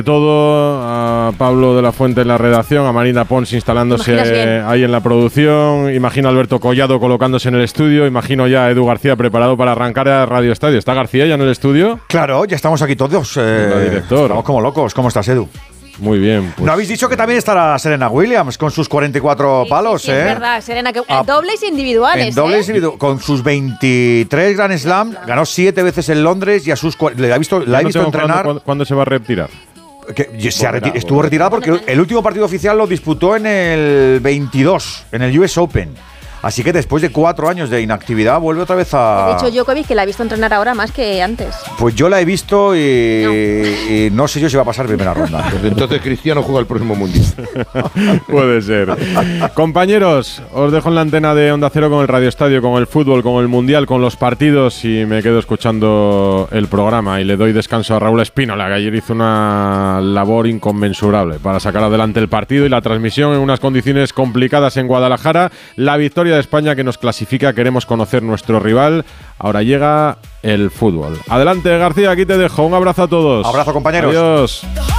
Todo a Pablo de la Fuente en la redacción, a Marina Pons instalándose ahí en la producción, imagino a Alberto Collado colocándose en el estudio, imagino ya a Edu García preparado para arrancar a Radio Estadio. ¿Está García ya en el estudio? Claro, ya estamos aquí todos. Director. Estamos como locos. ¿Cómo estás, Edu? Muy bien. Pues. ¿No habéis dicho que también estará Serena Williams con sus 44 palos? Sí, es verdad, Serena, que dobles individuales. En dobles individuales, con sus 23 Grand Slam, ganó 7 veces en Londres y a sus la he visto entrenar. ¿Cuándo se va a retirar? Estuvo retirada porque el último partido oficial lo disputó en el 22, en el US Open. Así que después de 4 años de inactividad vuelve otra vez a... De hecho, Djokovic, que la ha visto entrenar ahora más que antes. Pues yo la he visto y no sé yo si va a pasar primera ronda. Pues entonces Cristiano juega el próximo Mundial. Puede ser. Compañeros, os dejo en la antena de Onda Cero con el Radio Estadio, con el fútbol, con el Mundial, con los partidos y me quedo escuchando el programa y le doy descanso a Raúl Espínola, que ayer hizo una labor inconmensurable para sacar adelante el partido y la transmisión en unas condiciones complicadas en Guadalajara. La victoria de España que nos clasifica, queremos conocer nuestro rival. Ahora llega el fútbol. Adelante, García, aquí te dejo. Un abrazo a todos. Abrazo, compañeros. Adiós.